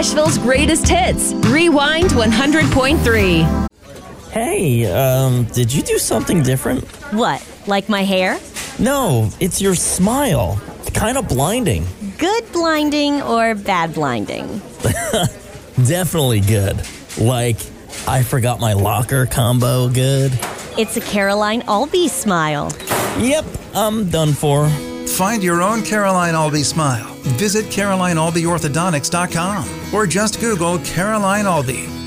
Nashville's greatest hits. Rewind 100.3. Hey, did you do something different? What, like my hair? No, it's your smile. It's kind of blinding. Good blinding or bad blinding? Definitely good. Like, I forgot my locker combo good. It's a Caroline Albee smile. Yep, I'm done for. Find your own Caroline Albee smile. Visit CarolineAlbeeOrthodontics.com or just Google Caroline Albee.